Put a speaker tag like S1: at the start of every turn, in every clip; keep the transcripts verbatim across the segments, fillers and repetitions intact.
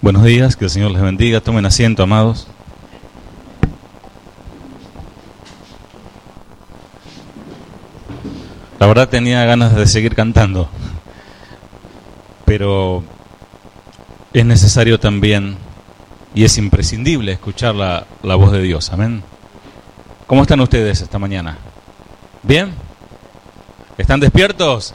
S1: Buenos días, que el Señor les bendiga. Tomen asiento, amados. La verdad tenía ganas de seguir cantando, pero es necesario también y es imprescindible escuchar la, la voz de Dios. Amén. ¿Cómo están ustedes esta mañana? ¿Bien? ¿Están despiertos?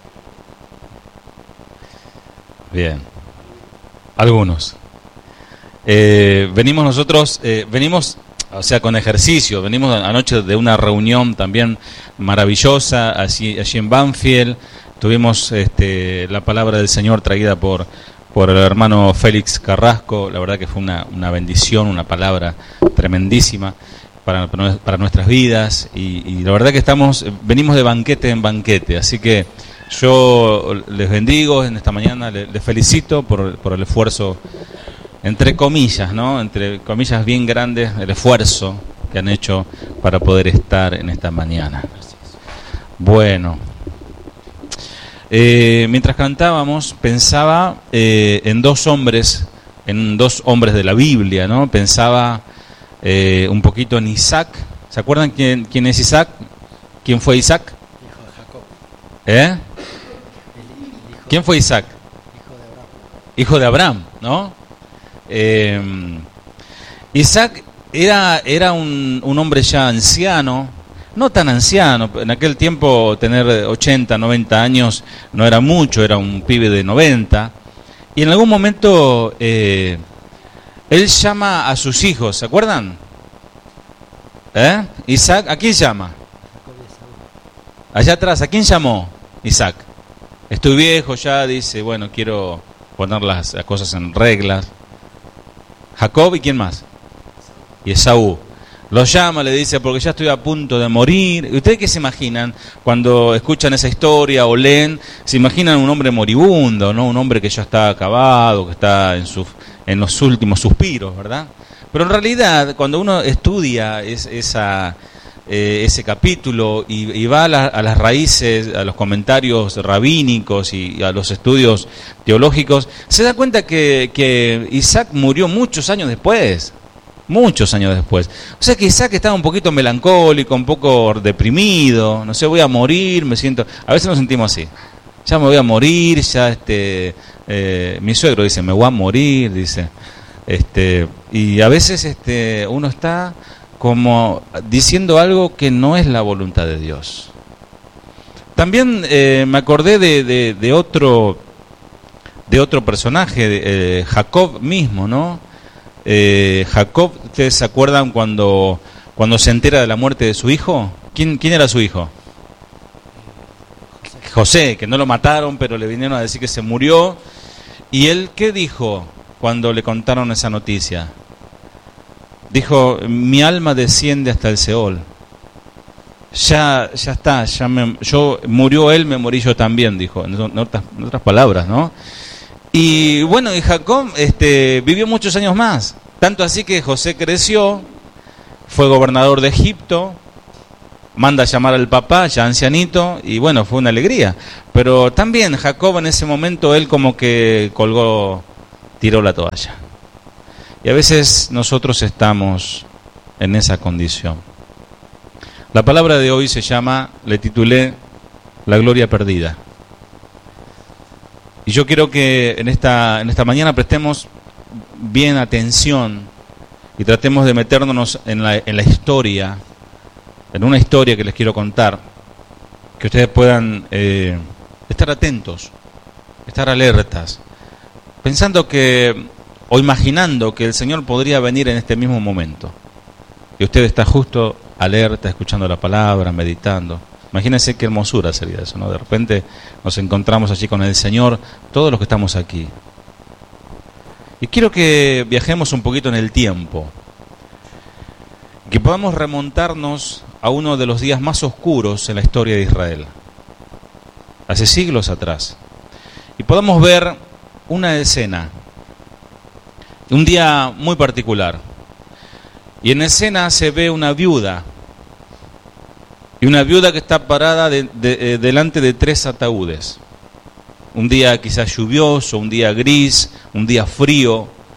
S1: Bien. Algunos. Eh, venimos nosotros, eh, venimos, o sea, con ejercicio. Venimos anoche de una reunión también maravillosa allí, allí en Banfield. Tuvimos este, la palabra del Señor traída por, por el hermano Félix Carrasco. La verdad que fue una, una bendición, una palabra tremendísima para, para nuestras vidas. Y, y la verdad que estamos, venimos de banquete en banquete. Así que yo les bendigo en esta mañana, les, les felicito por, por el esfuerzo, entre comillas, ¿no? Entre comillas bien grandes, el esfuerzo que han hecho para poder estar en esta mañana. Bueno, eh, mientras cantábamos pensaba eh, en dos hombres, en dos hombres de la Biblia, ¿no? Pensaba eh, un poquito en Isaac. ¿Se acuerdan quién, quién es Isaac? ¿Quién fue Isaac?
S2: Hijo de Jacob.
S1: ¿Eh? ¿Quién fue Isaac?
S2: Hijo de Abraham.
S1: Hijo de Abraham, ¿no? Eh, Isaac era, era un, un hombre ya anciano, no tan anciano, en aquel tiempo tener ochenta, noventa años no era mucho, era un pibe de noventa, y en algún momento eh, él llama a sus hijos, ¿se acuerdan? ¿Eh? Isaac, ¿a quién llama? Allá atrás, ¿a quién llamó Isaac? Estoy viejo ya, dice, bueno, quiero poner las, las cosas en reglas. Jacob, ¿y quién más? Y Esaú. Lo llama, le dice, porque ya estoy a punto de morir. ¿Y ustedes qué se imaginan cuando escuchan esa historia o leen? Se imaginan un hombre moribundo, ¿no? Un hombre que ya está acabado, que está en, su, en los últimos suspiros, ¿verdad? Pero en realidad, cuando uno estudia es, esa... Eh, ese capítulo y, y va a, la, a las raíces, a los comentarios rabínicos y, y a los estudios teológicos, se da cuenta que, que Isaac murió muchos años después, muchos años después. O sea que Isaac estaba un poquito melancólico, un poco deprimido, no sé, voy a morir, me siento, a veces nos sentimos así, ya me voy a morir, ya este, eh, mi suegro dice, me voy a morir, dice, este, y a veces este, uno está como diciendo algo que no es la voluntad de Dios. También eh, me acordé de, de, de otro de otro personaje, de, eh, Jacob mismo, ¿no? Eh, Jacob, ¿ustedes se acuerdan cuando cuando se entera de la muerte de su hijo? ¿Quién, quién era su hijo? José. José, que no lo mataron, pero le vinieron a decir que se murió. ¿Y él qué dijo cuando le contaron esa noticia? Dijo, mi alma desciende hasta el Seol. Ya, ya está, ya me, yo murió él, me morí yo también, dijo, en otras, en otras palabras, ¿no? Y bueno, y Jacob este, vivió muchos años más, tanto así que José creció, fue gobernador de Egipto, manda a llamar al papá, ya ancianito, y bueno, fue una alegría. Pero también Jacob en ese momento, él como que colgó, tiró la toalla. Y a veces nosotros estamos en esa condición. La palabra de hoy se llama, le titulé, La gloria perdida. Y yo quiero que en esta, en esta mañana prestemos bien atención y tratemos de meternos en la, en la historia, en una historia que les quiero contar, que ustedes puedan eh, estar atentos, estar alertas, pensando que... o imaginando que el Señor podría venir en este mismo momento. Y usted está justo alerta, escuchando la palabra, meditando. Imagínense qué hermosura sería eso, ¿no? De repente nos encontramos allí con el Señor, todos los que estamos aquí. Y quiero que viajemos un poquito en el tiempo. Que podamos remontarnos a uno de los días más oscuros en la historia de Israel. Hace siglos atrás. Y podamos ver una escena. Un día muy particular. Y en escena se ve una viuda. Y una viuda que está parada de, de, eh, delante de tres ataúdes. Un día quizás lluvioso, un día gris, un día frío.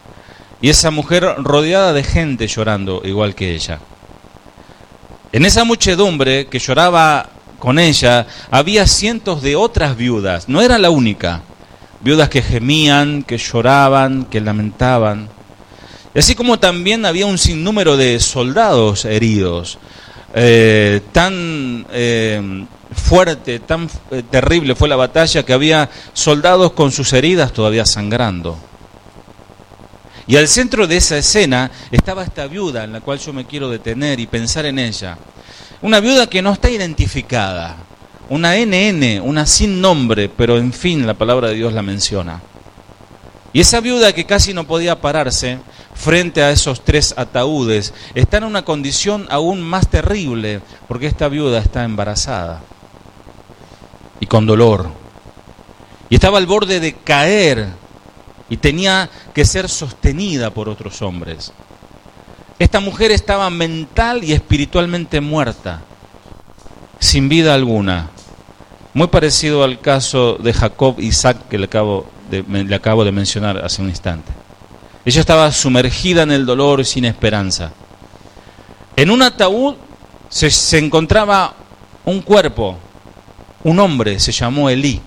S1: y esa mujer rodeada de gente llorando igual que ella. En esa muchedumbre que lloraba con ella había cientos de otras viudas, no era la única, viudas que gemían, que lloraban, que lamentaban. Y así como también había un sinnúmero de soldados heridos, eh, tan eh, fuerte, tan eh, terrible fue la batalla que había soldados con sus heridas todavía sangrando. Y al centro de esa escena estaba esta viuda en la cual yo me quiero detener y pensar en ella. Una viuda que no está identificada, una N N, una sin nombre, pero en fin la palabra de Dios la menciona. Y esa viuda que casi no podía pararse frente a esos tres ataúdes está en una condición aún más terrible, porque esta viuda está embarazada y con dolor. Y estaba al borde de caer y tenía que ser sostenida por otros hombres. Esta mujer estaba mental y espiritualmente muerta, sin vida alguna. Muy parecido al caso de Jacob y Isaac que le acabo de, le acabo de mencionar hace un instante. Ella estaba sumergida en el dolor sin esperanza. En un ataúd se, se encontraba un cuerpo, un hombre, se llamó Elí.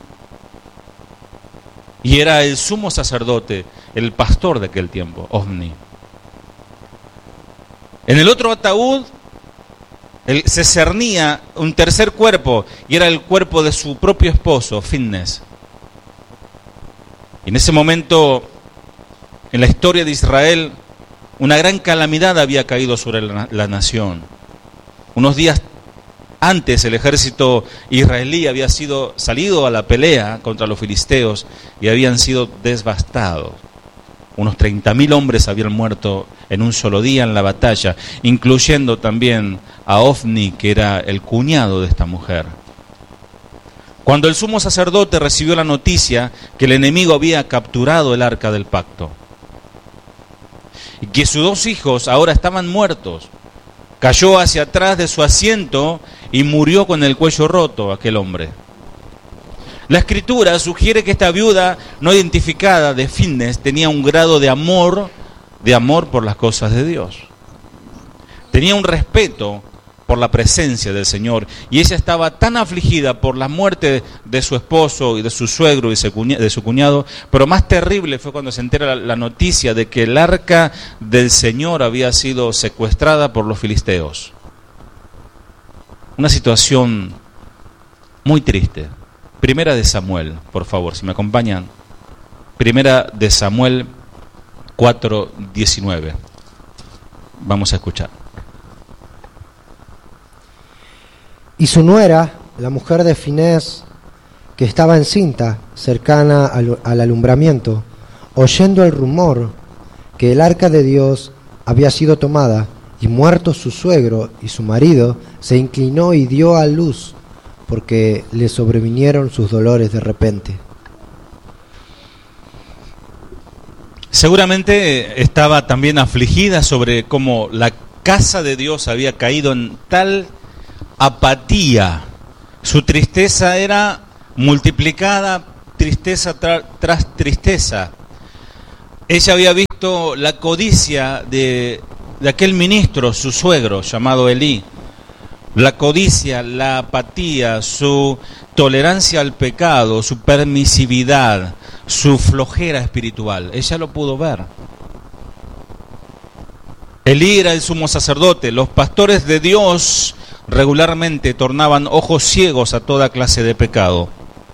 S1: Y era el sumo sacerdote, el pastor de aquel tiempo, Ofni. En el otro ataúd el, se cernía un tercer cuerpo, y era el cuerpo de su propio esposo, Finnes. Y en ese momento, en la historia de Israel, una gran calamidad había caído sobre la, la nación. Unos días antes el ejército israelí había sido salido a la pelea contra los filisteos y habían sido devastados. Unos treinta mil hombres habían muerto en un solo día en la batalla, incluyendo también a Ofni, que era el cuñado de esta mujer. Cuando el sumo sacerdote recibió la noticia que el enemigo había capturado el arca del pacto y que sus dos hijos ahora estaban muertos, cayó hacia atrás de su asiento y murió con el cuello roto aquel hombre. La escritura sugiere que esta viuda no identificada de Finnes tenía un grado de amor, de amor por las cosas de Dios. Tenía un respeto por la presencia del Señor, y ella estaba tan afligida por la muerte de su esposo y de su suegro y de su cuñado, pero más terrible fue cuando se entera la, la noticia de que el arca del Señor había sido secuestrada por los filisteos. Una situación muy triste. Primera de Samuel, por favor, si me acompañan. Primera de Samuel cuatro diecinueve. Vamos a escuchar.
S3: Y su nuera, la mujer de Finés, que estaba encinta, cercana al, al alumbramiento, oyendo el rumor que el arca de Dios había sido tomada, y muerto su suegro y su marido, se inclinó y dio a luz, porque le sobrevinieron sus dolores de repente.
S1: Seguramente estaba también afligida sobre cómo la casa de Dios había caído en tal apatía. Su tristeza era multiplicada, tristeza tra- tras tristeza. Ella había visto la codicia de, de aquel ministro, su suegro, llamado Elí. La codicia, la apatía, su tolerancia al pecado, su permisividad, su flojera espiritual. Ella lo pudo ver. Elí era el sumo sacerdote. Los pastores de Dios regularmente tornaban ojos ciegos a toda clase de pecado.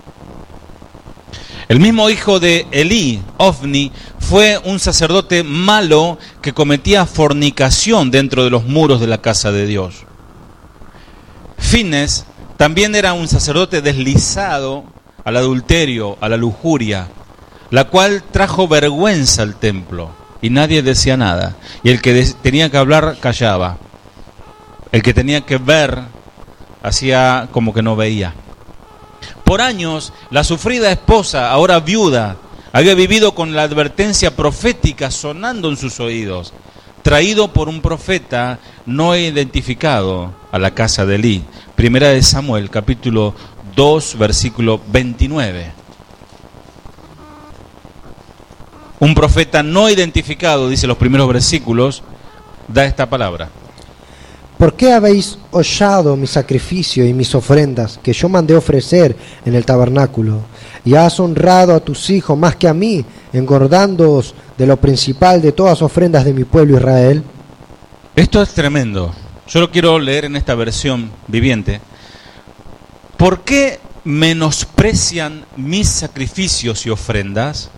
S1: El mismo hijo de Elí, Ofni, fue un sacerdote malo que cometía fornicación dentro de los muros de la casa de Dios. Finnes también era un sacerdote deslizado al adulterio, a la lujuria, la cual trajo vergüenza al templo y nadie decía nada. Y el que de- tenía que hablar callaba. El que tenía que ver hacía como que no veía. Por años, la sufrida esposa, ahora viuda, había vivido con la advertencia profética sonando en sus oídos, traído por un profeta no identificado a la casa de Elí. Primera de Samuel, capítulo dos, versículo veintinueve. Un profeta no identificado, dice los primeros versículos, da esta palabra.
S3: ¿Por qué habéis hollado mi sacrificio y mis ofrendas que yo mandé ofrecer en el tabernáculo? Y has honrado a tus hijos más que a mí, engordándoos de lo principal de todas ofrendas de mi pueblo Israel.
S1: Esto es tremendo. Yo lo quiero leer en esta versión viviente. ¿Por qué menosprecian mis sacrificios y ofrendas?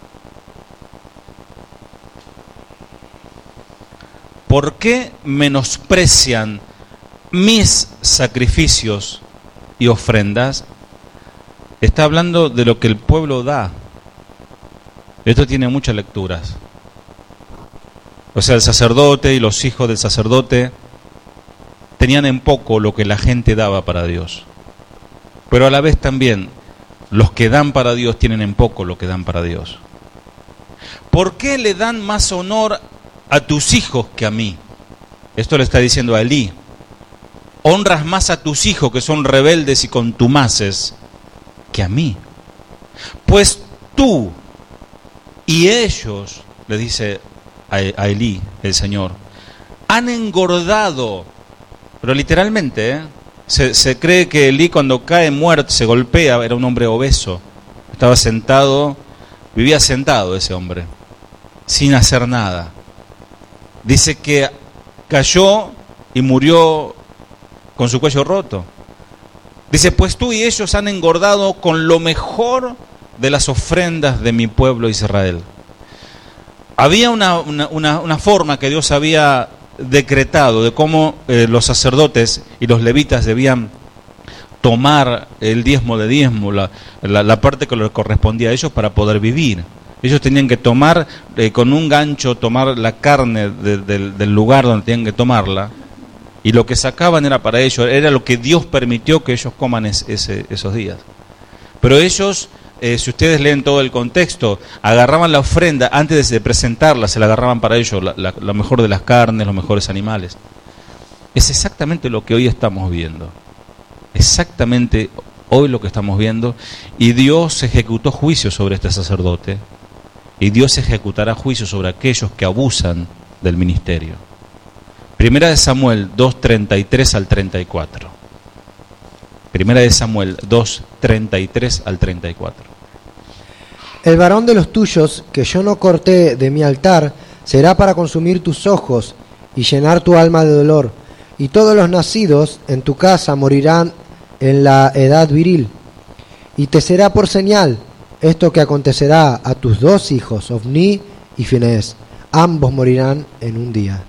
S1: ¿Por qué menosprecian mis sacrificios y ofrendas? Está hablando de lo que el pueblo da. Esto tiene muchas lecturas. O sea, el sacerdote y los hijos del sacerdote tenían en poco lo que la gente daba para Dios. Pero a la vez también, los que dan para Dios tienen en poco lo que dan para Dios. ¿Por qué le dan más honor a tus hijos que a mí? Esto le está diciendo a Elí. Honras más a tus hijos que son rebeldes y contumaces que a mí. Pues tú y ellos, le dice a, a Elí el Señor, han engordado, pero literalmente, ¿eh? se, se cree que Elí cuando cae muerto, se golpea, era un hombre obeso, estaba sentado, vivía sentado ese hombre, sin hacer nada. Dice que cayó y murió con su cuello roto. Dice, pues tú y ellos han engordado con lo mejor de las ofrendas de mi pueblo Israel. Había una, una, una, una forma que Dios había decretado de cómo eh, los sacerdotes y los levitas debían tomar el diezmo de diezmo, la, la, la parte que les correspondía a ellos para poder vivir. Ellos tenían que tomar, eh, con un gancho, tomar la carne de, de, del lugar donde tenían que tomarla, y lo que sacaban era para ellos, era lo que Dios permitió que ellos coman es, ese, esos días. Pero ellos, eh, si ustedes leen todo el contexto, agarraban la ofrenda, antes de presentarla, se la agarraban para ellos, la, la, lo mejor de las carnes, los mejores animales. Es exactamente lo que hoy estamos viendo. Exactamente hoy lo que estamos viendo, y Dios ejecutó juicio sobre este sacerdote. Y Dios ejecutará juicio sobre aquellos que abusan del ministerio. Primera de Samuel dos, treinta y tres al treinta y cuatro. Primera de Samuel dos, treinta y tres al treinta y cuatro.
S3: El varón de los tuyos que yo no corté de mi altar será para consumir tus ojos y llenar tu alma de dolor. Y todos los nacidos en tu casa morirán en la edad viril. Y te será por señal esto que acontecerá a tus dos hijos, Ofni y Finés. Ambos morirán en un día.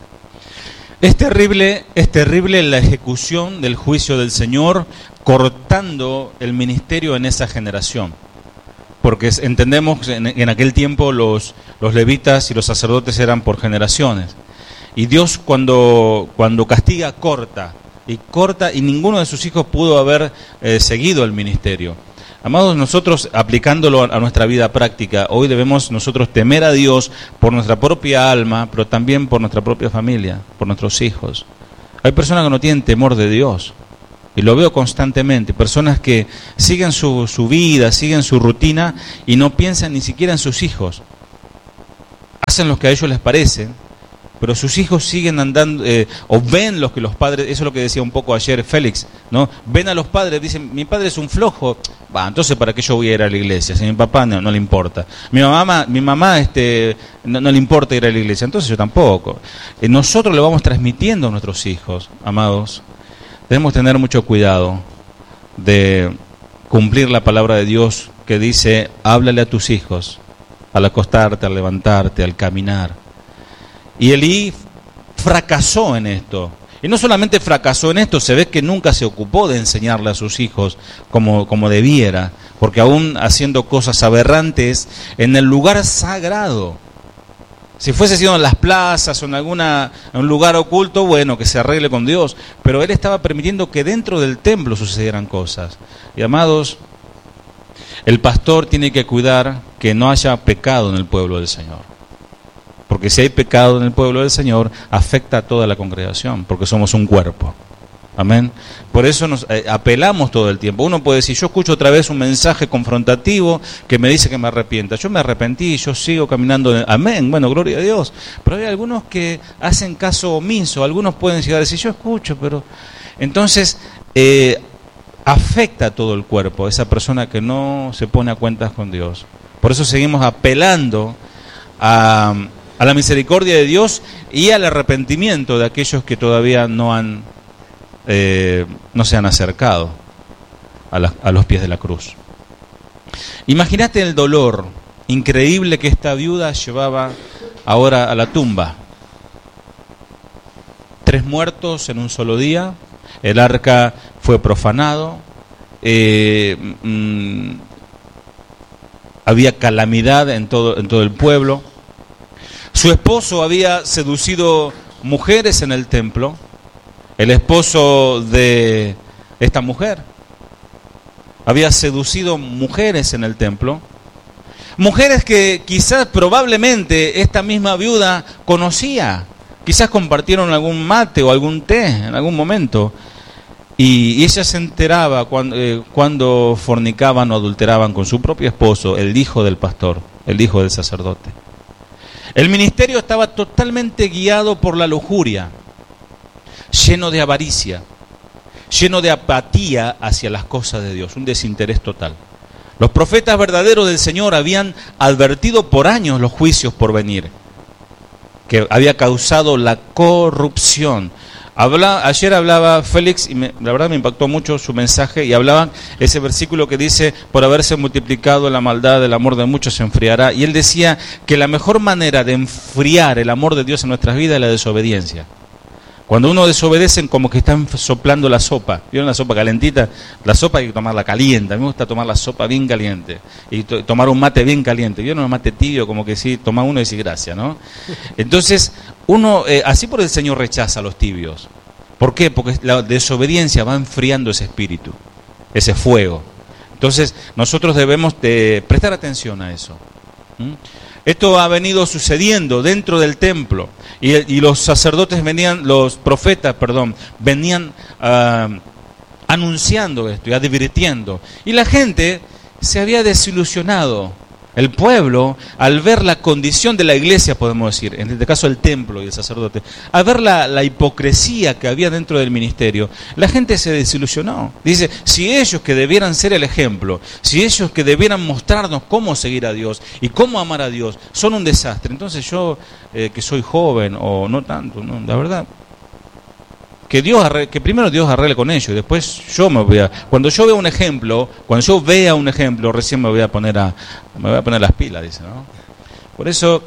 S1: Es terrible, es terrible la ejecución del juicio del Señor, cortando el ministerio en esa generación. Porque entendemos que en, en aquel tiempo los, los levitas y los sacerdotes eran por generaciones. Y Dios cuando, cuando castiga, corta. Y corta, y ninguno de sus hijos pudo haber eh, seguido el ministerio. Amados, nosotros aplicándolo a nuestra vida práctica, hoy debemos nosotros temer a Dios por nuestra propia alma, pero también por nuestra propia familia, por nuestros hijos. Hay personas que no tienen temor de Dios, y lo veo constantemente, personas que siguen su, su vida, siguen su rutina, y no piensan ni siquiera en sus hijos. Hacen lo que a ellos les parece, pero sus hijos siguen andando, eh, o ven lo que los padres, eso es lo que decía un poco ayer Félix, ¿no? Ven a los padres, dicen, mi padre es un flojo, bah, entonces ¿para qué yo voy a ir a la iglesia? Si a mi papá no, no le importa. Mi mamá, mi mamá este, no, no le importa ir a la iglesia, entonces yo tampoco. Eh, nosotros le vamos transmitiendo a nuestros hijos, amados. Debemos tener mucho cuidado de cumplir la palabra de Dios que dice, háblale a tus hijos, al acostarte, al levantarte, al caminar. Y Elí fracasó en esto. Y no solamente fracasó en esto, se ve que nunca se ocupó de enseñarle a sus hijos como, como debiera, porque aún haciendo cosas aberrantes en el lugar sagrado. Si fuese sido en las plazas o en alguna, en un lugar oculto, bueno, que se arregle con Dios. Pero él estaba permitiendo que dentro del templo sucedieran cosas. Y amados, el pastor tiene que cuidar que no haya pecado en el pueblo del Señor. Porque si hay pecado en el pueblo del Señor, afecta a toda la congregación, porque somos un cuerpo. Amén. Por eso nos eh, apelamos todo el tiempo. Uno puede decir, yo escucho otra vez un mensaje confrontativo que me dice que me arrepienta. Yo me arrepentí, yo sigo caminando. En... Amén. Bueno, gloria a Dios. Pero hay algunos que hacen caso omiso. Algunos pueden llegar a decir, yo escucho, pero... Entonces, eh, afecta a todo el cuerpo esa persona que no se pone a cuentas con Dios. Por eso seguimos apelando a, a la misericordia de Dios y al arrepentimiento de aquellos que todavía no han eh, no se han acercado a, la, a los pies de la cruz. Imagínate el dolor increíble que esta viuda llevaba ahora a la tumba. Tres muertos en un solo día, el arca fue profanado, eh, mmm, había calamidad en todo, en todo el pueblo. Su esposo había seducido mujeres en el templo, el esposo de esta mujer había seducido mujeres en el templo, mujeres que quizás probablemente esta misma viuda conocía, quizás compartieron algún mate o algún té en algún momento, y, y ella se enteraba cuando, eh, cuando fornicaban o adulteraban con su propio esposo, el hijo del pastor, el hijo del sacerdote. El ministerio estaba totalmente guiado por la lujuria, lleno de avaricia, lleno de apatía hacia las cosas de Dios, un desinterés total. Los profetas verdaderos del Señor habían advertido por años los juicios por venir, que había causado la corrupción. Habla, ayer hablaba Félix, y me, la verdad me impactó mucho su mensaje, y hablaba ese versículo que dice, por haberse multiplicado la maldad, el amor de muchos se enfriará. Y él decía que la mejor manera de enfriar el amor de Dios en nuestras vidas es la desobediencia. Cuando uno desobedece, como que están soplando la sopa. ¿Vieron la sopa calentita? La sopa hay que tomarla caliente. A mí me gusta tomar la sopa bien caliente. Y to- tomar un mate bien caliente. ¿Vieron un mate tibio? Como que sí, toma uno y dice gracias, ¿no? Entonces, uno, eh, así por el Señor rechaza a los tibios. ¿Por qué? Porque la desobediencia va enfriando ese espíritu, ese fuego. Entonces, nosotros debemos de prestar atención a eso. ¿Mm? Esto ha venido sucediendo dentro del templo y, y los sacerdotes venían, los profetas, perdón, venían uh, anunciando esto y advirtiendo. Y la gente se había desilusionado. El pueblo, al ver la condición de la iglesia, podemos decir, en este caso el templo y el sacerdote, al ver la, la hipocresía que había dentro del ministerio, la gente se desilusionó. Dice, si ellos que debieran ser el ejemplo, si ellos que debieran mostrarnos cómo seguir a Dios y cómo amar a Dios, son un desastre, entonces yo, eh, que soy joven o no tanto, no, la verdad, que Dios arregle, que primero Dios arregle con ellos y después yo me voy a, cuando yo vea un ejemplo, cuando yo vea un ejemplo, recién me voy a poner a, me voy a poner las pilas, dice, ¿no? Por eso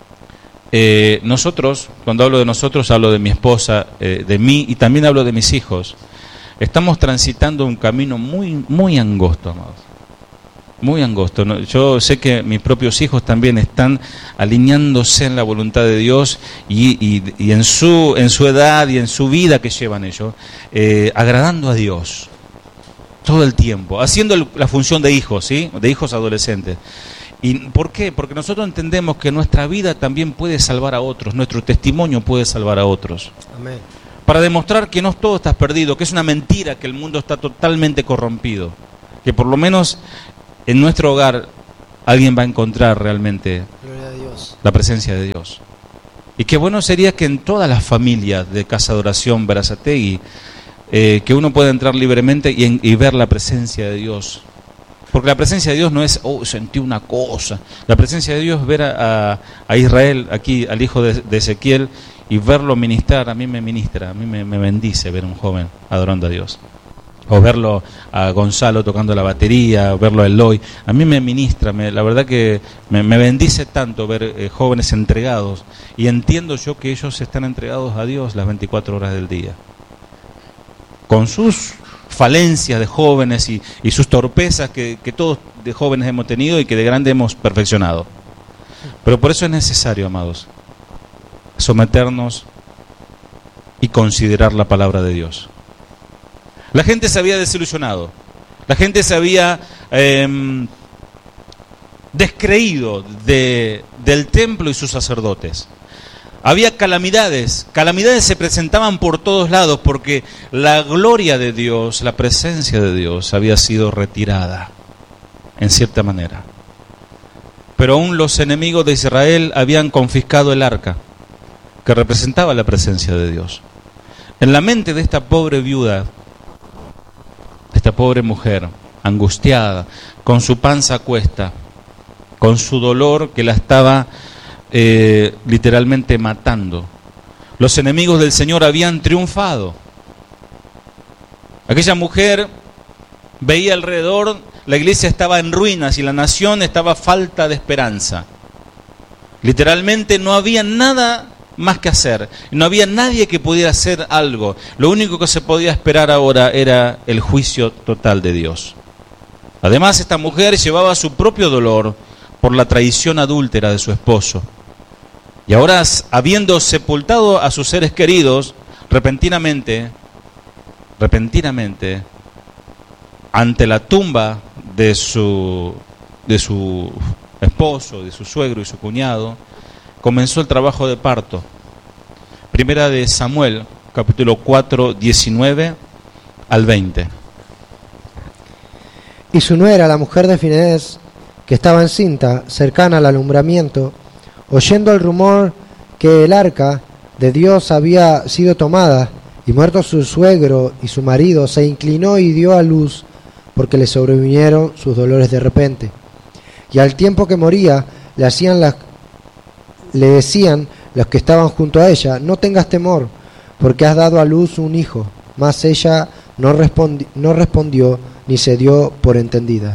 S1: eh, nosotros, cuando hablo de nosotros, hablo de mi esposa, eh, de mí y también hablo de mis hijos. Estamos transitando un camino muy, muy angosto, amados. Muy angosto. Yo sé que mis propios hijos también están alineándose en la voluntad de Dios y, y, y en su en su edad y en su vida que llevan ellos, eh, agradando a Dios todo el tiempo, haciendo el, la función de hijos, ¿sí? De hijos adolescentes. ¿Y por qué? Porque nosotros entendemos que nuestra vida también puede salvar a otros, nuestro testimonio puede salvar a otros.
S3: Amén.
S1: Para demostrar que no todo está perdido, que es una mentira, que el mundo está totalmente corrompido, que por lo menos en nuestro hogar alguien va a encontrar realmente
S3: Gloria a Dios.
S1: la presencia de Dios. Y qué bueno sería que en todas las familias de Casa de Oración Berazategui, eh, que uno pueda entrar libremente y, en, y ver la presencia de Dios. Porque la presencia de Dios no es, oh, sentí una cosa. La presencia de Dios es ver a, a, a Israel, aquí, al hijo de, de Ezequiel, y verlo ministrar. A mí me ministra, a mí me, me bendice ver a un joven adorando a Dios. O verlo a Gonzalo tocando la batería, o verlo a Eloy. A mí me ministra, me, la verdad que me, me bendice tanto ver eh, jóvenes entregados. Y entiendo yo que ellos están entregados a Dios las veinticuatro horas del día. Con sus falencias de jóvenes y, y sus torpezas que, que todos de jóvenes hemos tenido y que de grande hemos perfeccionado. Pero por eso es necesario, amados, someternos y considerar la palabra de Dios. La gente se había desilusionado, la gente se había eh, descreído de, del templo y sus sacerdotes. Había calamidades, calamidades se presentaban por todos lados porque la gloria de Dios, la presencia de Dios había sido retirada, en cierta manera. Pero aún los enemigos de Israel habían confiscado el arca, que representaba la presencia de Dios. En la mente de esta pobre viuda, esta pobre mujer, angustiada, con su panza a cuesta, con su dolor que la estaba eh, literalmente matando, los enemigos del Señor habían triunfado. Aquella mujer veía alrededor, la iglesia estaba en ruinas y la nación estaba a falta de esperanza. Literalmente no había nada más que hacer, no había nadie que pudiera hacer algo. Lo único que se podía esperar ahora era el juicio total de Dios. Además, esta mujer llevaba su propio dolor por la traición adúltera de su esposo. Y ahora, habiendo sepultado a sus seres queridos, repentinamente, repentinamente, ante la tumba de su, de su esposo, de su suegro y su cuñado, comenzó el trabajo de parto. Primera de Samuel, capítulo cuatro, diecinueve al veinte.
S3: Y su nuera, la mujer de Finés, que estaba encinta, cercana al alumbramiento, oyendo el rumor que el arca de Dios había sido tomada, y muerto su suegro y su marido, se inclinó y dio a luz, porque le sobrevinieron sus dolores de repente. Y al tiempo que moría, le hacían las, le decían los que estaban junto a ella: no tengas temor, porque has dado a luz un hijo. Mas ella no, respondi- no respondió ni se dio por entendida.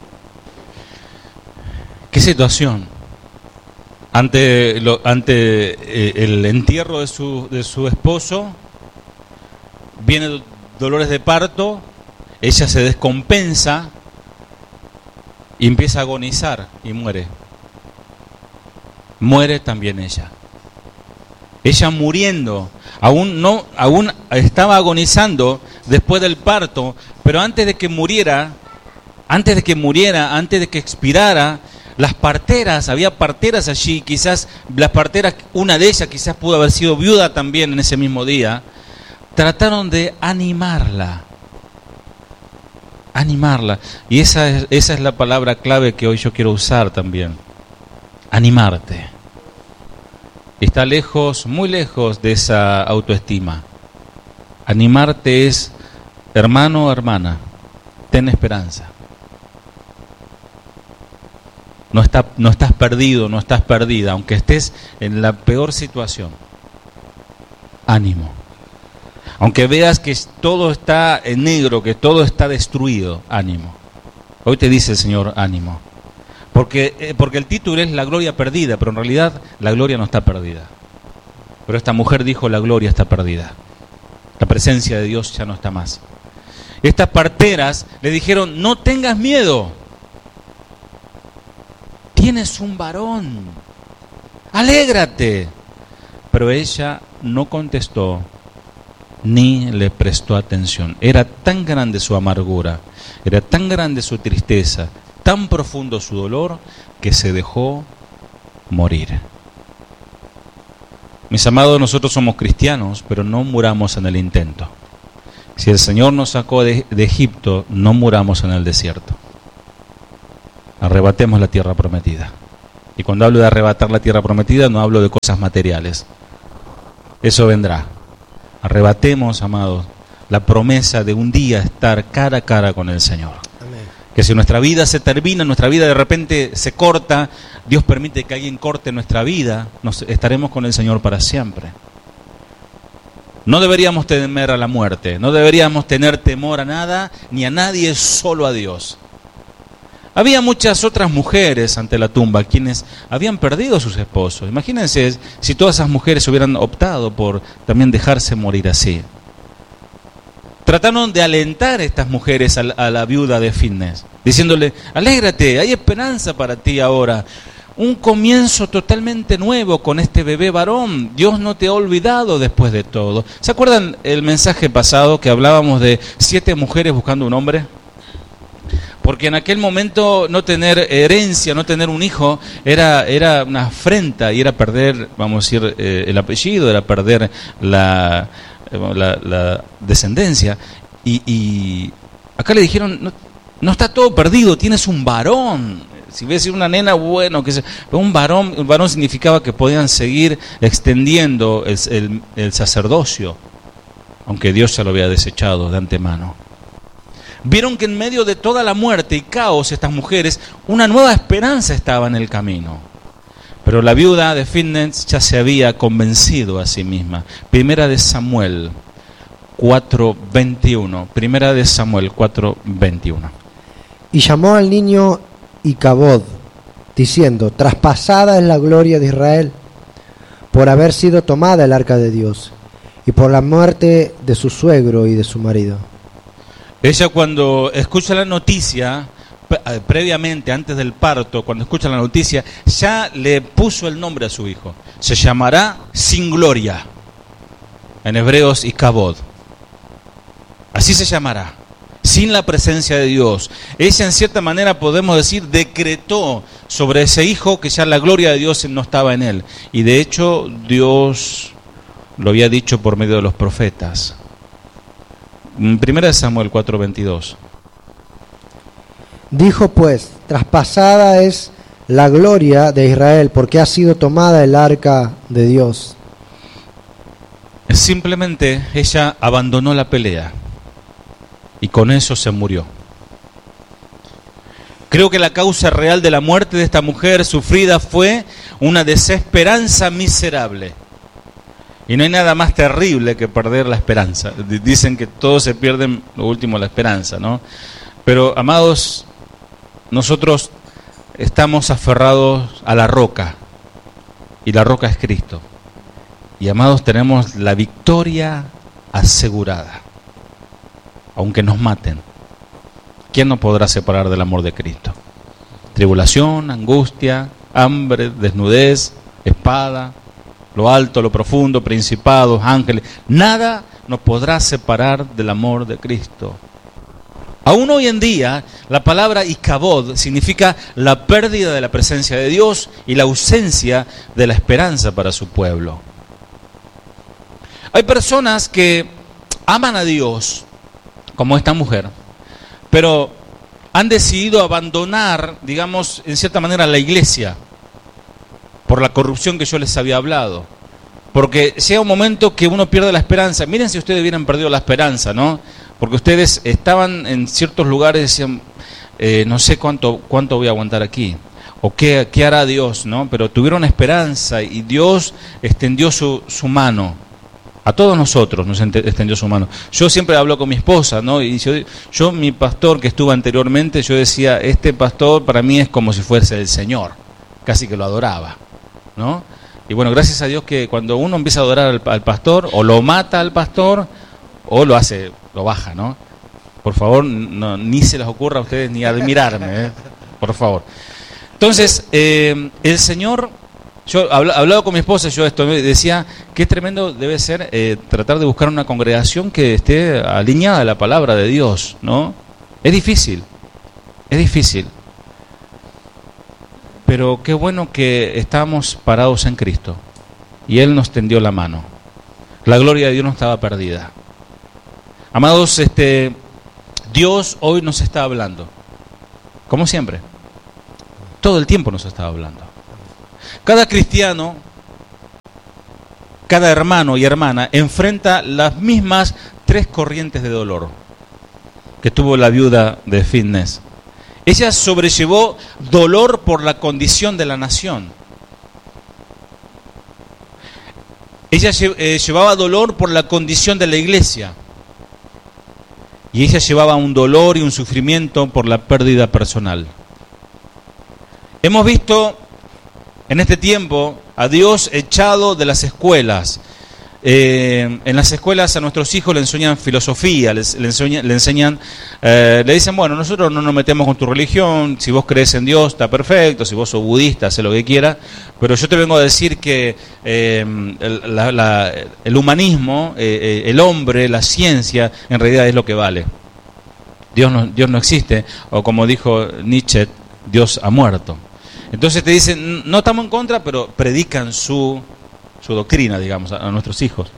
S1: ¿Qué situación? Ante, lo, ante eh, el entierro de su, de su esposo, vienen dolores de parto, ella se descompensa y empieza a agonizar y muere. Muere también ella. Ella muriendo, aún no, aún estaba agonizando después del parto, pero antes de que muriera, antes de que muriera, antes de que expirara, las parteras, había parteras allí, quizás las parteras, una de ellas quizás pudo haber sido viuda también en ese mismo día, trataron de animarla, animarla, y esa es, esa es la palabra clave que hoy yo quiero usar también, animarte. Está lejos, muy lejos de esa autoestima. Animarte es, hermano o hermana, ten esperanza. No, está, no estás perdido, no estás perdida, aunque estés en la peor situación. Ánimo. Aunque veas que todo está en negro, que todo está destruido, ánimo. Hoy te dice el Señor, ánimo. Porque, eh, porque el título es la gloria perdida, pero en realidad la gloria no está perdida. Pero esta mujer dijo, la gloria está perdida. La presencia de Dios ya no está más. Estas parteras le dijeron, no tengas miedo. Tienes un varón. Alégrate. Pero ella no contestó ni le prestó atención. Era tan grande su amargura, era tan grande su tristeza, tan profundo su dolor, que se dejó morir. Mis amados, nosotros somos cristianos, pero no muramos en el intento. Si el Señor nos sacó de, de Egipto, no muramos en el desierto. Arrebatemos la tierra prometida. Y cuando hablo de arrebatar la tierra prometida, no hablo de cosas materiales. Eso vendrá. Arrebatemos, amados, la promesa de un día estar cara a cara con el Señor. Amén. Que si nuestra vida se termina, nuestra vida de repente se corta, Dios permite que alguien corte nuestra vida, nos estaremos con el Señor para siempre. No deberíamos temer a la muerte, no deberíamos tener temor a nada, ni a nadie, solo a Dios. Había muchas otras mujeres ante la tumba quienes habían perdido a sus esposos. Imagínense si todas esas mujeres hubieran optado por también dejarse morir así. Trataron de alentar a estas mujeres a la, a la viuda de Finés, diciéndole, alégrate, hay esperanza para ti ahora. Un comienzo totalmente nuevo con este bebé varón. Dios no te ha olvidado después de todo. ¿Se acuerdan el mensaje pasado que hablábamos de siete mujeres buscando un hombre? porque en aquel momento no tener herencia, no tener un hijo, era, era una afrenta y era perder, vamos a decir, eh, el apellido, era perder la, la, la descendencia. Y, y acá le dijeron, no, no está todo perdido, tienes un varón. Si ves una nena, bueno, que se, pero un varón, un varón significaba que podían seguir extendiendo el, el, el sacerdocio, aunque Dios ya lo había desechado de antemano. Vieron que en medio de toda la muerte y caos, estas mujeres, una nueva esperanza estaba en el camino. Pero la viuda de Fitness ya se había convencido a sí misma. Primera de Samuel cuatro veintiuno. Primera de Samuel cuatro veintiuno.
S3: Y llamó al niño Icabod, diciendo: traspasada es la gloria de Israel, por haber sido tomada el arca de Dios, y por la muerte de su suegro y de su marido.
S1: Ella, cuando escucha la noticia, previamente, antes del parto, cuando escucha la noticia, ya le puso el nombre a su hijo. Se llamará Sin Gloria, en hebreos Icabod. Así se llamará, sin la presencia de Dios. Ella, en cierta manera, podemos decir, decretó sobre ese hijo que ya la gloria de Dios no estaba en él. Y de hecho, Dios lo había dicho por medio de los profetas. Primera de Samuel cuatro veintidós.
S3: Dijo pues: traspasada es la gloria de Israel, porque ha sido tomada el arca de Dios.
S1: Simplemente ella abandonó la pelea y con eso se murió. Creo que la causa real de la muerte de esta mujer sufrida fue una desesperanza miserable. Y no hay nada más terrible que perder la esperanza. Dicen que todos se pierden, lo último, la esperanza, ¿no? Pero, amados, nosotros estamos aferrados a la roca, y la roca es Cristo. Y, amados, tenemos la victoria asegurada, aunque nos maten. ¿Quién nos podrá separar del amor de Cristo? Tribulación, angustia, hambre, desnudez, espada, lo alto, lo profundo, principados, ángeles, nada nos podrá separar del amor de Cristo. Aún hoy en día, la palabra Icabod significa la pérdida de la presencia de Dios y la ausencia de la esperanza para su pueblo. Hay personas que aman a Dios, como esta mujer, pero han decidido abandonar, digamos, en cierta manera, la iglesia, por la corrupción que yo les había hablado. Porque llega un momento que uno pierde la esperanza. Miren si ustedes hubieran perdido la esperanza, ¿no? Porque ustedes estaban en ciertos lugares y decían, eh, no sé cuánto, cuánto voy a aguantar aquí, o qué, qué hará Dios, ¿no? Pero tuvieron esperanza y Dios extendió su, su mano. A todos nosotros nos extendió su mano. Yo siempre hablo con mi esposa, ¿no? Y yo, yo, mi pastor que estuvo anteriormente, yo decía, este pastor para mí es como si fuese el Señor. Casi que lo adoraba, ¿no? Y bueno, gracias a Dios que cuando uno empieza a adorar al, al pastor, o lo mata al pastor, o lo hace, lo baja, ¿no? Por favor, no, ni se les ocurra a ustedes ni admirarme, ¿eh? Por favor. Entonces, eh, el Señor, yo hablaba con mi esposa, yo esto decía, qué tremendo debe ser eh, tratar de buscar una congregación que esté alineada a la palabra de Dios, ¿no? Es difícil, es difícil. Pero qué bueno que estamos parados en Cristo y Él nos tendió la mano. La gloria de Dios no estaba perdida. Amados, este, Dios hoy nos está hablando, como siempre. Todo el tiempo nos está hablando. Cada cristiano, cada hermano y hermana enfrenta las mismas tres corrientes de dolor que tuvo la viuda de Fitness. Ella sobrellevó dolor por la condición de la nación. Ella eh, llevaba dolor por la condición de la iglesia. Y ella llevaba un dolor y un sufrimiento por la pérdida personal. Hemos visto en este tiempo a Dios echado de las escuelas. Eh, en las escuelas a nuestros hijos le enseñan filosofía, les, le enseñan, le, enseñan eh, le dicen, bueno, nosotros no nos metemos con tu religión, si vos crees en Dios está perfecto, si vos sos budista, haz lo que quieras, pero yo te vengo a decir que eh, el, la, la, el humanismo, eh, el hombre, la ciencia, en realidad es lo que vale. Dios no, Dios no existe, o como dijo Nietzsche, Dios ha muerto. Entonces te dicen, no estamos en contra, pero predican su, su doctrina, digamos, a, a nuestros hijos.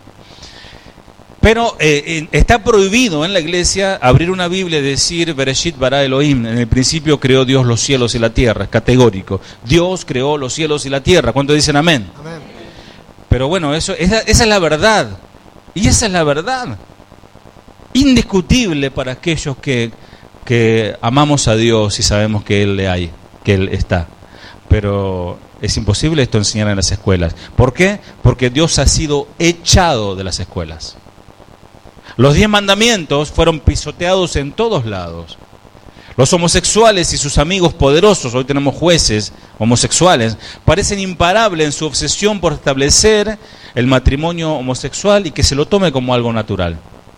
S1: Pero eh, está prohibido en la iglesia abrir una Biblia y decir Bereshit bara Elohim, en el principio creó Dios los cielos y la tierra, es categórico. Dios creó los cielos y la tierra. ¿Cuántos dicen amén?
S3: Amén.
S1: Pero bueno, eso, esa, esa es la verdad. Y esa es la verdad. Indiscutible para aquellos que, que amamos a Dios y sabemos que Él le hay, que Él está. Pero es imposible esto enseñar en las escuelas. ¿Por qué? Porque Dios ha sido echado de las escuelas. Los diez mandamientos fueron pisoteados en todos lados. Los homosexuales y sus amigos poderosos, hoy tenemos jueces homosexuales, parecen imparables en su obsesión por establecer el matrimonio homosexual y que se lo tome como algo natural.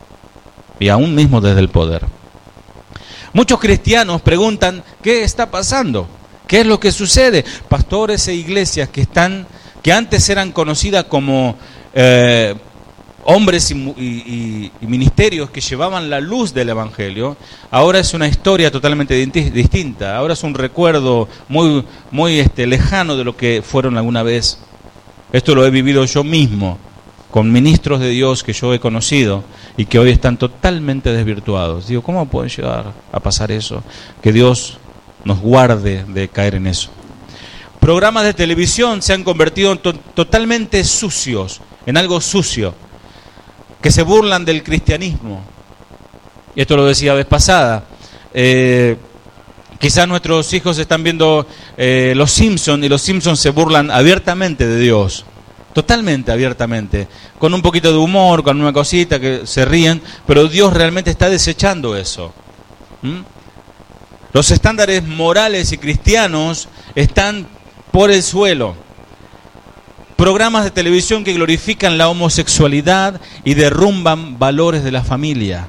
S1: Y aún mismo desde el poder. Muchos cristianos preguntan, ¿qué está pasando? ¿Qué es lo que sucede? Pastores e iglesias que están, que antes eran conocidas como eh, hombres y, y, y ministerios que llevaban la luz del Evangelio, ahora es una historia totalmente distinta. Ahora es un recuerdo muy, muy este, lejano de lo que fueron alguna vez. Esto lo he vivido yo mismo, con ministros de Dios que yo he conocido y que hoy están totalmente desvirtuados. Digo, ¿cómo puede llegar a pasar eso? Que Dios nos guarde de caer en eso. Programas de televisión se han convertido en to- totalmente sucios, en algo sucio, que se burlan del cristianismo. Y esto lo decía vez pasada. Eh, quizás nuestros hijos están viendo eh, Los Simpsons, y Los Simpsons se burlan abiertamente de Dios. Totalmente abiertamente. Con un poquito de humor, con una cosita que se ríen, pero Dios realmente está desechando eso. ¿Mm? Los estándares morales y cristianos están por el suelo. Programas de televisión que glorifican la homosexualidad y derrumban valores de la familia.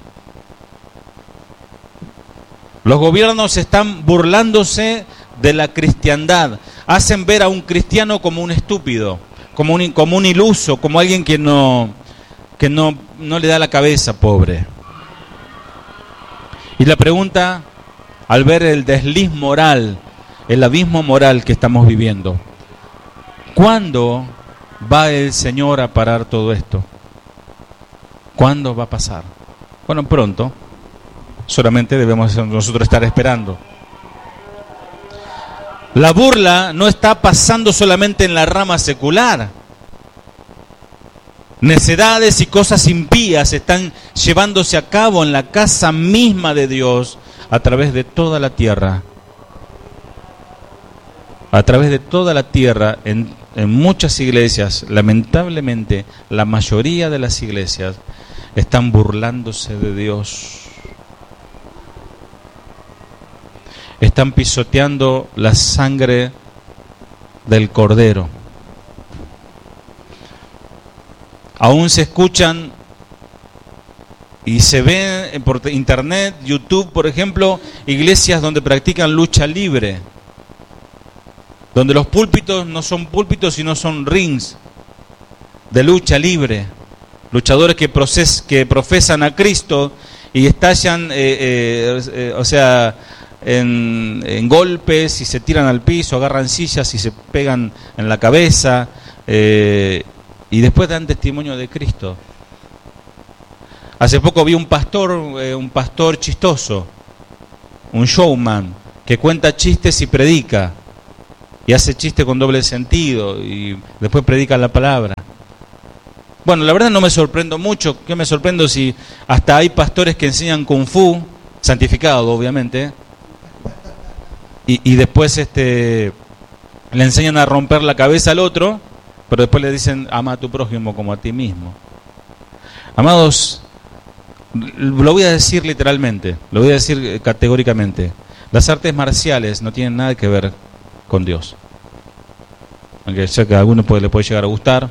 S1: Los gobiernos están burlándose de la cristiandad. Hacen ver a un cristiano como un estúpido, como un, como un iluso, como alguien que no, que no, no le da la cabeza, pobre. Y la pregunta, al ver el desliz moral, el abismo moral que estamos viviendo, ¿cuándo va el Señor a parar todo esto? ¿Cuándo va a pasar? Bueno, pronto. Solamente debemos nosotros estar esperando. La burla no está pasando solamente en la rama secular. Necedades y cosas impías están llevándose a cabo en la casa misma de Dios a través de toda la tierra. A través de toda la tierra, en, en muchas iglesias, lamentablemente, la mayoría de las iglesias están burlándose de Dios. Están pisoteando la sangre del Cordero. Aún se escuchan y se ven por internet, YouTube, por ejemplo, iglesias donde practican lucha libre, donde los púlpitos no son púlpitos sino son rings de lucha libre, luchadores que, proces, que profesan a Cristo y estallan, eh, eh, eh, o sea, en, en golpes y se tiran al piso, agarran sillas y se pegan en la cabeza, eh, y después dan testimonio de Cristo. Hace poco vi un pastor, eh, un pastor chistoso, un showman, que cuenta chistes y predica. Y hace chiste con doble sentido y después predica la palabra. Bueno, la verdad no me sorprendo mucho. ¿Qué me sorprendo si hasta hay pastores que enseñan Kung Fu, santificado obviamente, y, y después este le enseñan a romper la cabeza al otro, pero después le dicen ama a tu prójimo como a ti mismo? Amados, lo voy a decir literalmente, lo voy a decir categóricamente. Las artes marciales no tienen nada que ver con Dios. Aunque sé que a alguno puede, le puede llegar a gustar.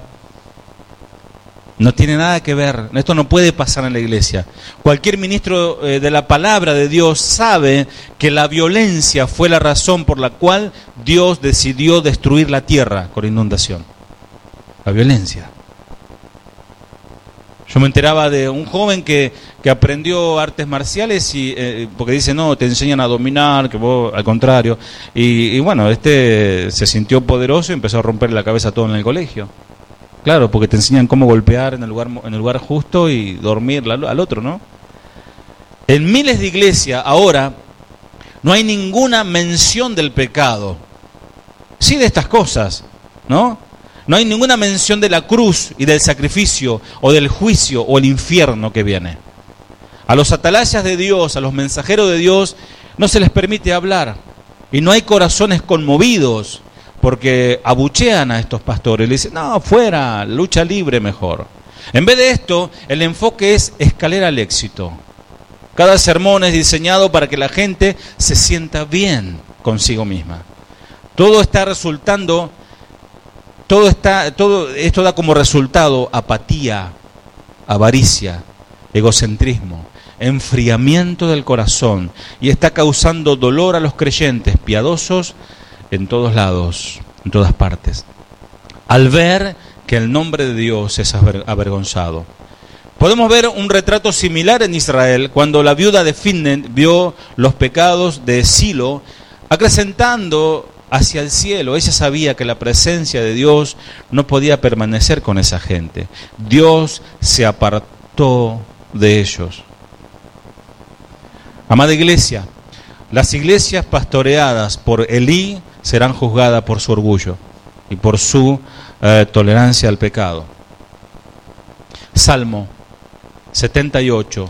S1: No tiene nada que ver. Esto no puede pasar en la iglesia. Cualquier ministro eh, de la palabra de Dios sabe que la violencia fue la razón por la cual Dios decidió destruir la tierra con inundación. La violencia. Yo me enteraba de un joven que, que aprendió artes marciales y eh, porque dice, no, te enseñan a dominar, que vos al contrario. Y, y bueno, este se sintió poderoso y empezó a romperle la cabeza a todo en el colegio. Claro, porque te enseñan cómo golpear en el lugar, en el lugar justo y dormir al, al otro, ¿no? En miles de iglesias ahora no hay ninguna mención del pecado. Sí de estas cosas, ¿no? No hay ninguna mención de la cruz y del sacrificio o del juicio o el infierno que viene. A los atalayas de Dios, a los mensajeros de Dios, no se les permite hablar. Y no hay corazones conmovidos porque abuchean a estos pastores. Le dicen, no, fuera, lucha libre mejor. En vez de esto, el enfoque es escalera al éxito. Cada sermón es diseñado para que la gente se sienta bien consigo misma. Todo está resultando, todo está, todo esto da como resultado apatía, avaricia, egocentrismo, enfriamiento del corazón, y está causando dolor a los creyentes piadosos en todos lados, en todas partes, al ver que el nombre de Dios es avergonzado. Podemos ver un retrato similar en Israel cuando la viuda de Finne vio los pecados de Silo acrecentando hacia el cielo. Ella sabía que la presencia de Dios no podía permanecer con esa gente. Dios se apartó de ellos. Amada iglesia, las iglesias pastoreadas por Elí serán juzgadas por su orgullo y por su eh, tolerancia al pecado. Salmo setenta y ocho,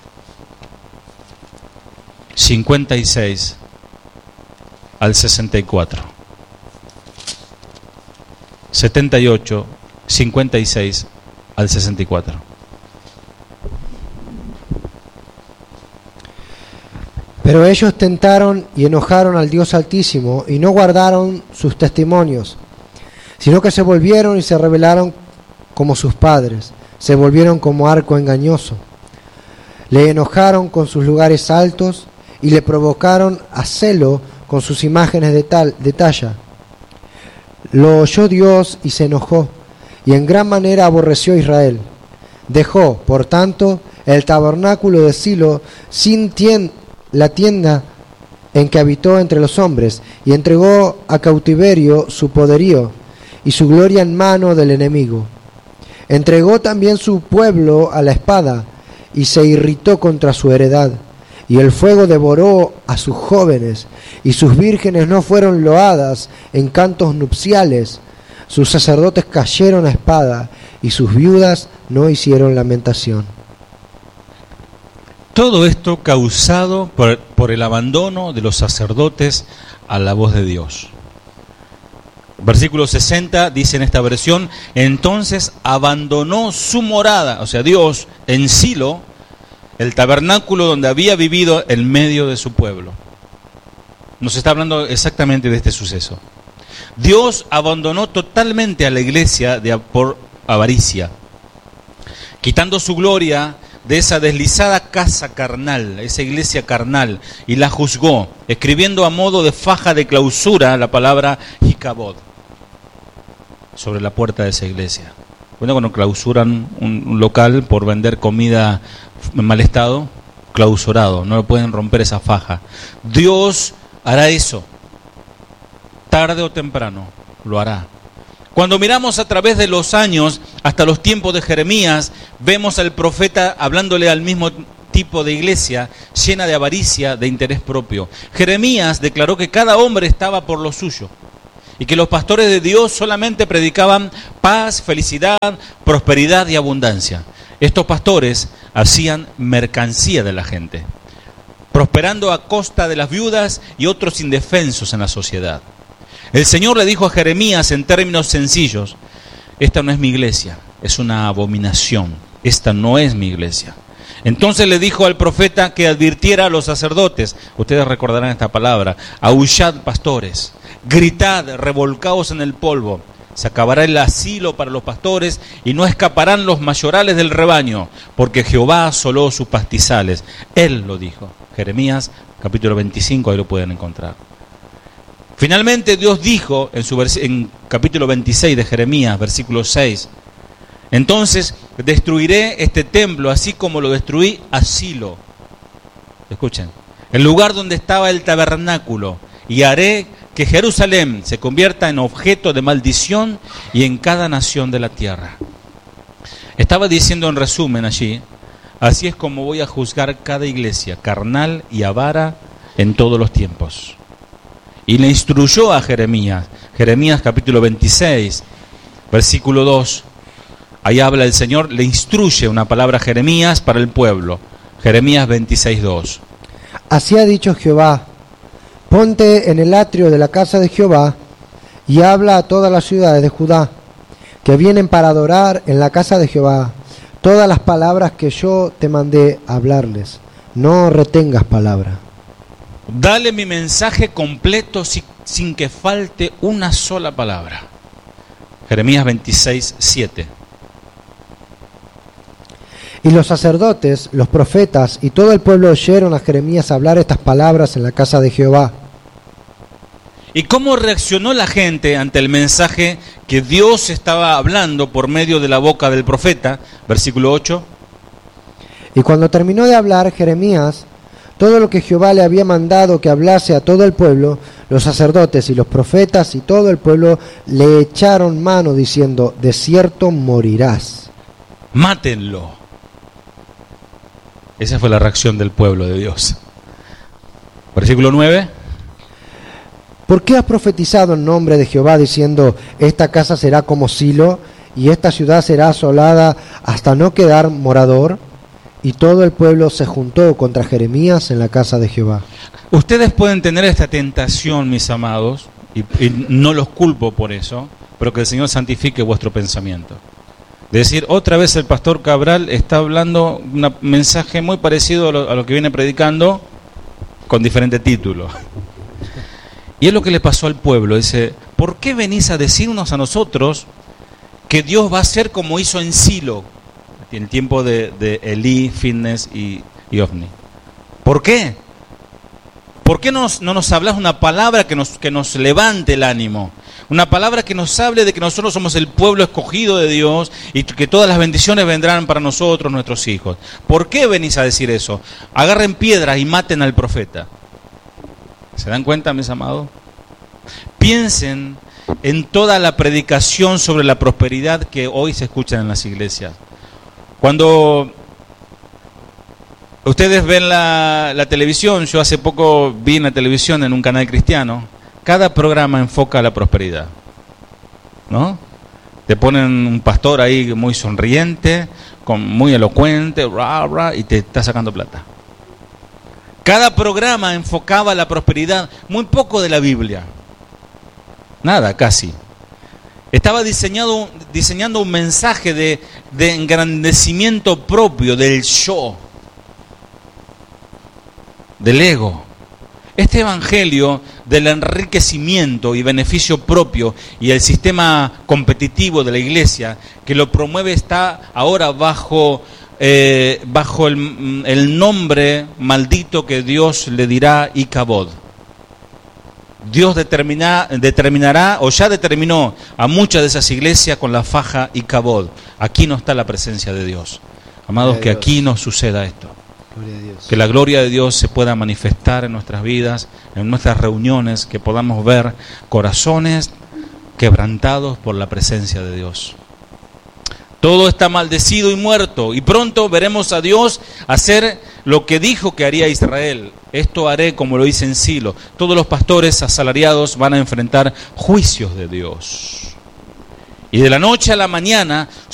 S1: cincuenta y seis al sesenta y cuatro. setenta y ocho, cincuenta y seis al sesenta y cuatro.
S3: Pero ellos tentaron y enojaron al Dios Altísimo y no guardaron sus testimonios, sino que se volvieron y se rebelaron como sus padres, se volvieron como arco engañoso. Le enojaron con sus lugares altos y le provocaron a celo con sus imágenes de, tal, de talla. Lo oyó Dios y se enojó, y en gran manera aborreció a Israel. Dejó, por tanto, el tabernáculo de Silo sin tienda, la tienda en que habitó entre los hombres, y entregó a cautiverio su poderío y su gloria en mano del enemigo. Entregó también su pueblo a la espada y se irritó contra su heredad, y el fuego devoró a sus jóvenes, y sus vírgenes no fueron loadas en cantos nupciales. Sus sacerdotes cayeron a espada, y sus viudas no hicieron lamentación.
S1: Todo esto causado por, por el abandono de los sacerdotes a la voz de Dios. Versículo sesenta dice en esta versión, entonces abandonó su morada, o sea, Dios en Silo, el tabernáculo donde había vivido en medio de su pueblo. Nos está hablando exactamente de este suceso. Dios abandonó totalmente a la iglesia de, por avaricia, quitando su gloria de esa deslizada casa carnal, esa iglesia carnal, y la juzgó, escribiendo a modo de faja de clausura la palabra Hikabod sobre la puerta de esa iglesia. Bueno, cuando clausuran un, un local por vender comida en mal estado, clausurado, no lo pueden romper esa faja. Dios hará eso, tarde o temprano lo hará. Cuando miramos a través de los años hasta los tiempos de Jeremías, vemos al profeta hablándole al mismo tipo de iglesia llena de avaricia, de interés propio. Jeremías declaró que cada hombre estaba por lo suyo y que los pastores de Dios solamente predicaban paz, felicidad, prosperidad y abundancia. Estos pastores hacían mercancía de la gente, prosperando a costa de las viudas y otros indefensos en la sociedad. El Señor le dijo a Jeremías en términos sencillos, esta no es mi iglesia, es una abominación, esta no es mi iglesia. Entonces le dijo al profeta que advirtiera a los sacerdotes, ustedes recordarán esta palabra, aullad pastores, gritad, revolcaos en el polvo, se acabará el asilo para los pastores y no escaparán los mayorales del rebaño, porque Jehová asoló sus pastizales. Él lo dijo. Jeremías capítulo veinticinco, ahí lo pueden encontrar. Finalmente Dios dijo en, su vers- en capítulo veintiséis de Jeremías, versículo seis, Entonces destruiré este templo, así como lo destruí a Silo. Escuchen, el lugar donde estaba el tabernáculo, y haré que Jerusalén se convierta en objeto de maldición y en cada nación de la tierra. Estaba diciendo en resumen allí, así es como voy a juzgar cada iglesia, carnal y avara, en todos los tiempos. Y le instruyó a Jeremías, Jeremías capítulo veintiséis, versículo dos, ahí habla el Señor, le instruye una palabra a Jeremías para el pueblo, Jeremías veintiséis, dos.
S3: Así ha dicho Jehová, ponte en el atrio de la casa de Jehová y habla a todas las ciudades de Judá, que vienen para adorar en la casa de Jehová, todas las palabras que yo te mandé hablarles, no retengas palabra.
S1: Dale mi mensaje completo sin, sin que falte una sola palabra. Jeremías veintiséis, siete.
S3: Y los sacerdotes, los profetas y todo el pueblo oyeron a Jeremías hablar estas palabras en la casa de Jehová.
S1: ¿Y cómo reaccionó la gente ante el mensaje que Dios estaba hablando por medio de la boca del profeta? Versículo ocho.
S3: Y cuando terminó de hablar Jeremías todo lo que Jehová le había mandado que hablase a todo el pueblo, los sacerdotes y los profetas y todo el pueblo le echaron mano diciendo, de cierto morirás.
S1: Mátenlo. Esa fue la reacción del pueblo de Dios. Versículo nueve.
S3: ¿Por qué has profetizado en nombre de Jehová diciendo, esta casa será como Silo y esta ciudad será asolada hasta no quedar morador? Y todo el pueblo se juntó contra Jeremías en la casa de Jehová.
S1: Ustedes pueden tener esta tentación, mis amados, y, y no los culpo por eso, pero que el Señor santifique vuestro pensamiento. De decir, otra vez el pastor Cabral está hablando un mensaje muy parecido a lo, a lo que viene predicando, con diferente título. Y es lo que le pasó al pueblo. Dice, ¿por qué venís a decirnos a nosotros que Dios va a ser como hizo en Silo, en el tiempo de, de Elí, Fitness y, y Ofni? ¿Por qué? ¿Por qué nos, no nos hablas una palabra que nos, que nos levante el ánimo? Una palabra que nos hable de que nosotros somos el pueblo escogido de Dios y que todas las bendiciones vendrán para nosotros, nuestros hijos. ¿Por qué venís a decir eso? Agarren piedras y maten al profeta. ¿Se dan cuenta, mis amados? Piensen en toda la predicación sobre la prosperidad que hoy se escucha en las iglesias. Cuando ustedes ven la, la televisión, yo hace poco vi en la televisión en un canal cristiano, cada programa enfoca la prosperidad, ¿no? Te ponen un pastor ahí muy sonriente, con, muy elocuente, rah, rah, y te está sacando plata. Cada programa enfocaba la prosperidad, muy poco de la Biblia, nada, casi. Estaba diseñado, diseñando un mensaje de, de engrandecimiento propio, del yo, del ego. Este evangelio del enriquecimiento y beneficio propio y el sistema competitivo de la iglesia que lo promueve está ahora bajo, eh, bajo el, el nombre maldito que Dios le dirá Icabod. Dios determina, determinará o ya determinó a muchas de esas iglesias con la faja Icabod. Aquí no está la presencia de Dios. Amados, que aquí no suceda esto. Que la gloria de Dios se pueda manifestar en nuestras vidas, en nuestras reuniones, que podamos ver corazones quebrantados por la presencia de Dios. Todo está maldecido y muerto, y pronto veremos a Dios hacer lo que dijo que haría Israel. Esto haré como lo hice en Silo. Todos los pastores asalariados van a enfrentar juicios de Dios. Y de la noche a la mañana